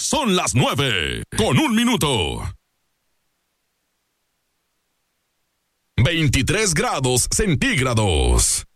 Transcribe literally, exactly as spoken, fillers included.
Son las nueve, con un minuto. veintitrés grados centígrados.